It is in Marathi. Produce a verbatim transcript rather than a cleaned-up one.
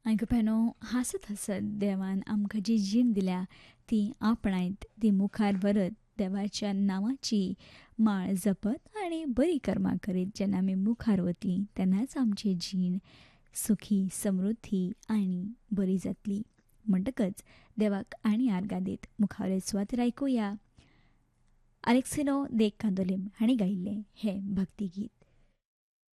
आयकुप्यानो, हसत हसत देवान आमकां जी जीण दिल्या ती आपणायत, ती मुखार व्हरत, देवाच्या नांवाची माळ जपत आनी बरी कर्मां करीत जेन्ना आमी मुखार वतलीं तेन्नाच आमची जीण सुखी, समृद्धी आनी बरी जातली. म्हणटकच देवाक आनी आर्गां दीत मुखावले सुवातेर आयकुया अलेक्सिनो दे कांदोलीम हांणी गायिल्लें हें भक्ती गीत.